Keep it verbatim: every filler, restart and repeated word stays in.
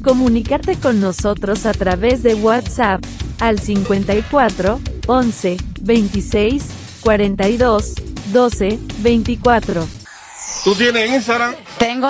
Comunicarte con nosotros a través de WhatsApp al cincuenta y cuatro, once, veintiséis, cuarenta y dos, doce, veinticuatro. ¿Tú tienes Instagram? Tengo